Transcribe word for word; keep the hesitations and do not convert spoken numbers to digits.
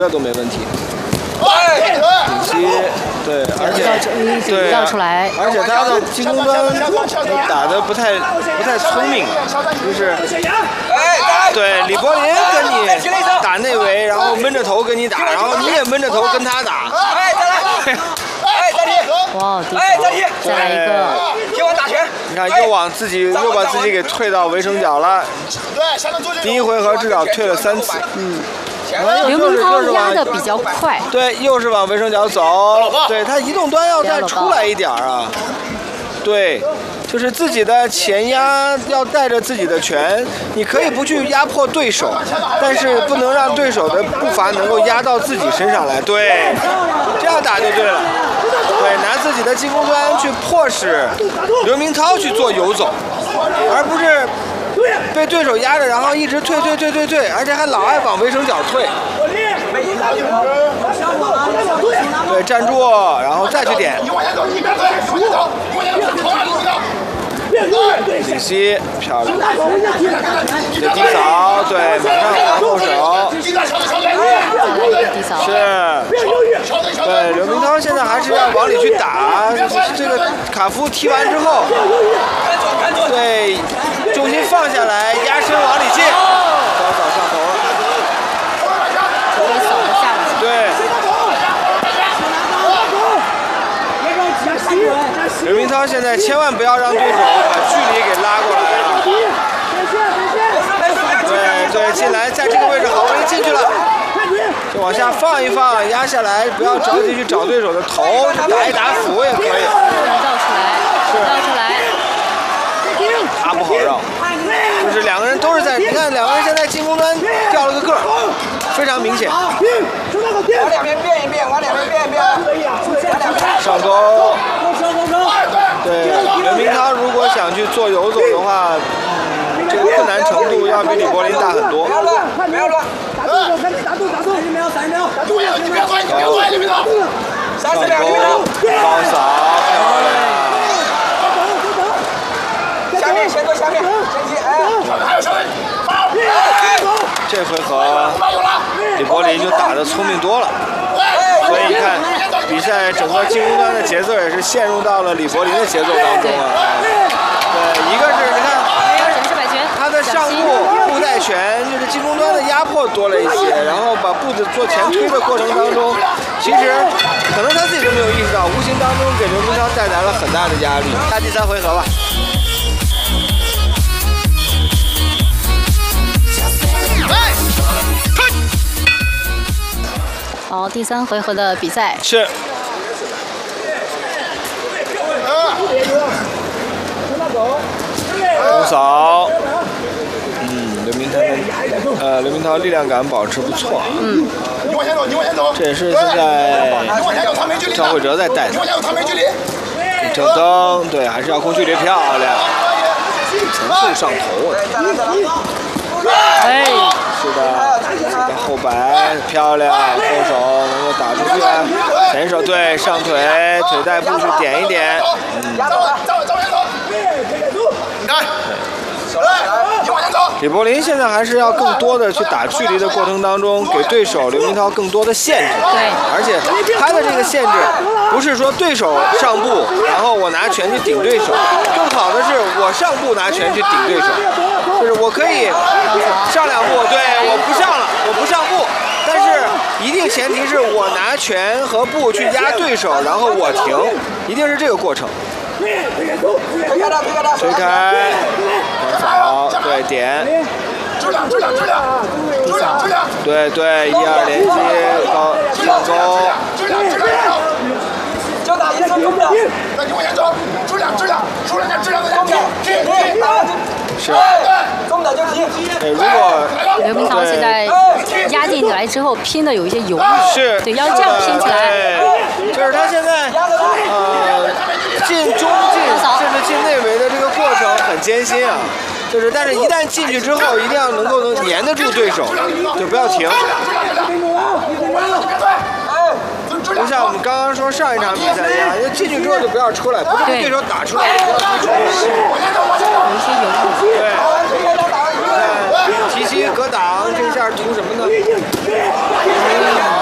这都没问题。顶膝，对，而且对，而且他的进攻端打得不太不太聪明，就是对李柏林跟你打内围，然后闷着头跟你打，然后你也闷着头跟他打。 哎，再来！哎，暂停！ 哇， 哎，暂停！ 再来一个！ 听我打拳！ 你看，又往自己又把自己给退到围城角了。第一回合至少退了三次。 嗯。刘明涛压的比较快。 对，又是往围城角走。对他移动端要再出来一点啊。对。就是自己的前压要带着自己的拳，你可以不去压迫对手，但是不能让对手的步伐能够压到自己身上来。对，这样打就对了。对，拿自己的进攻端去迫使刘明涛去做游走，而不是被对手压着，然后一直退退退退退，而且还老爱往围城角退。对，站住，然后再去点。顶膝漂亮，这低扫，对，马上还后手，是，对，刘明涛现在还是要往里去打，这个卡夫踢完之后，对，重心放下来，压身往里进，高扫上头了，对。刘明涛现在千万不要让对手把距离给拉过来了。对对，进来，在这个位置好不容易进去了，就往下放一放，压下来，不要着急去找对手的头，打一打俯也可以。 绕出来，绕出来。 他不好绕，就是两个人都是在，你看两个人现在进攻端掉了个个，非常明显。 往两边变一变，往两边变一变。 上钩。对，刘明涛如果想去做游走的话，嗯，这个困难程度要比李柏林大很多。 不要乱，不要乱。打住，打住，打住，三十秒，三十秒。打住，你别快，你别快，刘明涛。三十秒，刘明涛。 高扫，漂亮。 下面先做下面，先接，哎。还有上面。 这回合李柏林就打得聪明多了，所以你看比赛整个进攻端的节奏也是陷入到了李柏林的节奏当中了。对，一个是你看他的上步步带拳，就是进攻端的压迫多了一些，然后把步子做前推的过程当中，其实可能他自己都没有意识到，无形当中给刘明涛带来了很大的压力。下第三回合吧。 好，第三回合的比赛是。中扫，嗯，刘明涛，呃，刘明涛力量感保持不错啊。 嗯。 这也是现在张惠哲在带的。正蹬，对，还是要控距离漂亮。前后上头啊。哎，是的，后摆漂亮，后手能够打出去啊！前手对上腿，腿带部去点一点。嗯。李柏林现在还是要更多的去打距离的过程当中，给对手刘明涛更多的限制。 对， 而且他的这个限制不是说对手上步，然后我拿拳去顶对手，更好的是我上步拿拳去顶对手，就是我可以上两步，对，我不上了，我不上步，但是一定前提是我拿拳和步去压对手，然后我停，一定是这个过程。推开，高扫，对点，对对，一二连击，高上钩， 就打一次中的，那你往前走，质量质量，说人家质量的中的， 是， 中的就踢。 对，如果刘明涛现在压进来之后拼的有一些犹豫， 是， 对，要这样拼起来， 就是他现在呃进中进甚至进内围的这个过程很艰辛啊，就是但是一旦进去之后，一定要能够能粘得住对手，就不要停。就像我们刚刚说上一场比赛一样，就进去之后就不要出来，不是被对手打出来，不要出来。 有一些犹豫。 对。 看提膝格挡，这下图什么呢？